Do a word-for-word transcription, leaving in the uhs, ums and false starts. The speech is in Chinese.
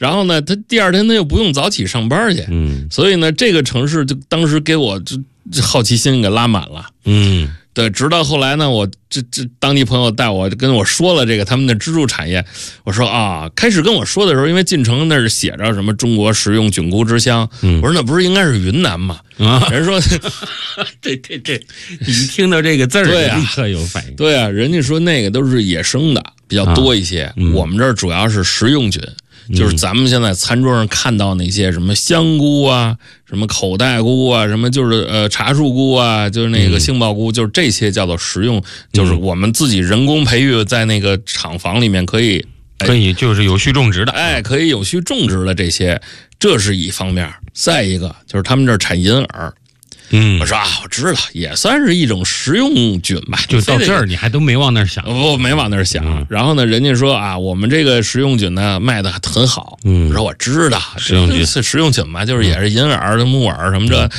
然后呢，他第二天他又不用早起上班去， 嗯， 所以呢，这个城市就当时给我这这好奇心给拉满了， 嗯。 对，直到后来呢，我这这当地朋友带我跟我说了这个他们的支柱产业，我说啊，开始跟我说的时候，因为进城那是写着什么中国食用菌菇之乡， 嗯、 我说那不是应该是云南吗？ 啊， 人说这这这，你一听到这个字儿， 对啊， 立刻有反应。 对啊，人家说那个都是野生的比较多一些，啊嗯、我们这儿主要是食用菌。就是咱们现在餐桌上看到那些什么香菇啊，什么口袋菇啊，什么就是呃茶树菇啊，就是那个杏鲍菇，就是这些叫做食用，就是我们自己人工培育在那个厂房里面可以可以就是有序种植的， 哎，可以有序种植的这些，这是一方面。再一个就是他们这儿产银耳。 嗯， 我说啊，我知道，也算是一种食用菌吧。 就到这儿，你还都没往那儿想？ 不，没往那儿想。 嗯、 然后呢，人家说啊，我们这个食用菌呢卖的很好。 嗯， 我说我知道， 食用菌是食用菌嘛，就是也是银耳、木耳什么这，